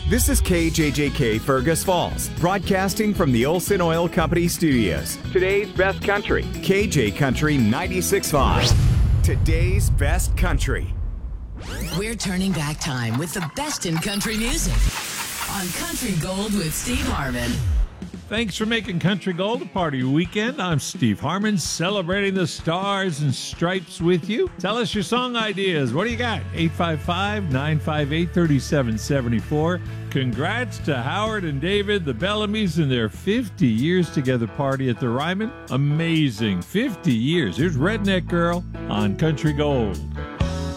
This is KJJK Fergus Falls, broadcasting from the Olson Oil Company studios. Today's best country, KJ Country 96.5. Today's best country. We're turning back time with the best in country music on Country Gold with Steve Harmon. Thanks for making Country Gold a part of your weekend. I'm Steve Harmon, celebrating the stars and stripes with you. Tell us your song ideas. What do you got? 855-958-3774. Congrats to Howard and David, the Bellamys, and their 50 years together party at the Ryman. Amazing. 50 years. Here's Redneck Girl on Country Gold.